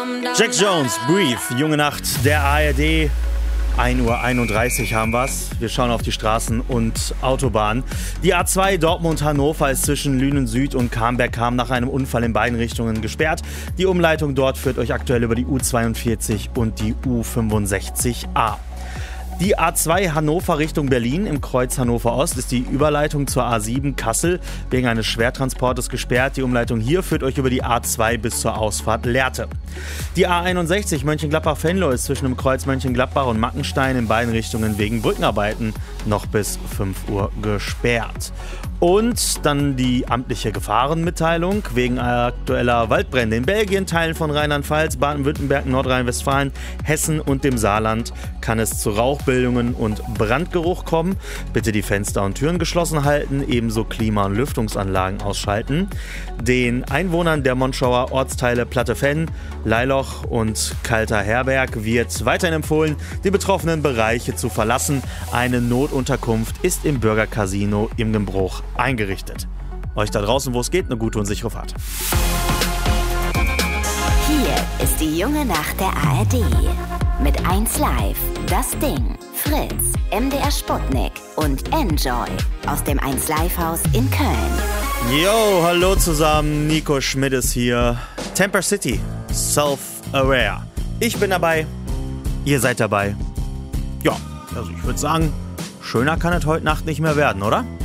Jack Jones, Breathe, Junge Nacht, der ARD. 1:31 Uhr haben wir's. Wir schauen auf die Straßen und Autobahnen. Die A2 Dortmund-Hannover ist zwischen Lünen Süd und Camberg-Ham nach einem Unfall in beiden Richtungen gesperrt. Die Umleitung dort führt euch aktuell über die U42 und die U65A. Die A2 Hannover Richtung Berlin im Kreuz Hannover Ost ist die Überleitung zur A7 Kassel wegen eines Schwertransportes gesperrt. Die Umleitung hier führt euch über die A2 bis zur Ausfahrt Lehrte. Die A61 Mönchengladbach-Venlo ist zwischen dem Kreuz Mönchengladbach und Mackenstein in beiden Richtungen wegen Brückenarbeiten noch bis 5 Uhr gesperrt. Und dann die amtliche Gefahrenmitteilung wegen aktueller Waldbrände in Belgien, Teilen von Rheinland-Pfalz, Baden-Württemberg, Nordrhein-Westfalen, Hessen und dem Saarland kann es zu Rauchbildungen und Brandgeruch kommen. Bitte die Fenster und Türen geschlossen halten, ebenso Klima- und Lüftungsanlagen ausschalten. Den Einwohnern der Monschauer Ortsteile Plattefenn, Leiloch und Kalter Herberg wird weiterhin empfohlen, die betroffenen Bereiche zu verlassen. Eine Notunterkunft ist im Bürgercasino im Gembruch eingerichtet. Euch da draußen, wo es geht, eine gute und sichere Fahrt. Hier ist die junge Nacht der ARD. Mit 1Live, Das Ding, Fritz, MDR Sputnik und Enjoy aus dem 1Live-Haus in Köln. Yo, hallo zusammen, Nico Schmidt ist hier. Temper City, Self-Aware. Ich bin dabei, ihr seid dabei. Ja, also ich würde sagen, schöner kann es heute Nacht nicht mehr werden, oder?